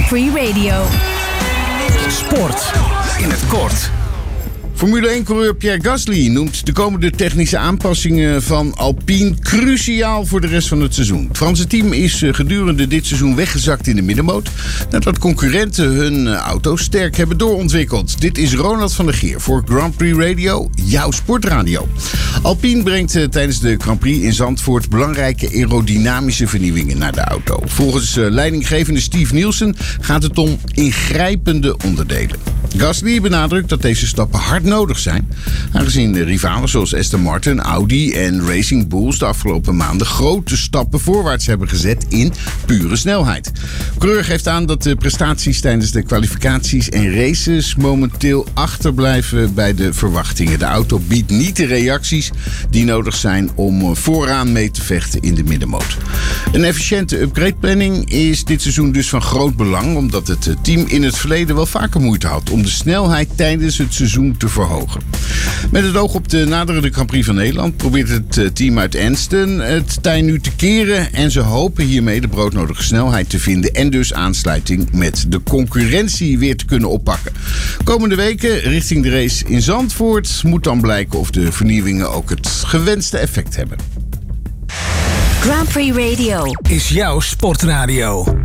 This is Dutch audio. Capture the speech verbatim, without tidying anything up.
Grand Prix Radio. Sport in het kort. Formule één-coureur Pierre Gasly noemt de komende technische aanpassingen van Alpine cruciaal voor de rest van het seizoen. Het Franse team is gedurende dit seizoen weggezakt in de middenmoot nadat concurrenten hun auto's sterk hebben doorontwikkeld. Dit is Ronald van der Geer voor Grand Prix Radio, jouw sportradio. Alpine brengt tijdens de Grand Prix in Zandvoort belangrijke aerodynamische vernieuwingen naar de auto. Volgens leidinggevende Steve Nielsen gaat het om ingrijpende onderdelen. Gasly benadrukt dat deze stappen hard nodig zijn, aangezien de rivalen zoals Aston Martin, Audi en Racing Bulls de afgelopen maanden grote stappen voorwaarts hebben gezet in pure snelheid. De coureur geeft aan dat de prestaties tijdens de kwalificaties en races momenteel achterblijven bij de verwachtingen. De auto biedt niet de reacties die nodig zijn om vooraan mee te vechten in de middenmoot. Een efficiënte upgradeplanning is dit seizoen dus van groot belang, omdat het team in het verleden wel vaker moeite had om de snelheid tijdens het seizoen te verhogen. Met het oog op de naderende Grand Prix van Nederland probeert het team uit Anston het tij nu te keren en ze hopen hiermee de broodnodige snelheid te vinden en dus aansluiting met de concurrentie weer te kunnen oppakken. Komende weken richting de race in Zandvoort moet dan blijken of de vernieuwingen ook het gewenste effect hebben. Grand Prix Radio is jouw sportradio.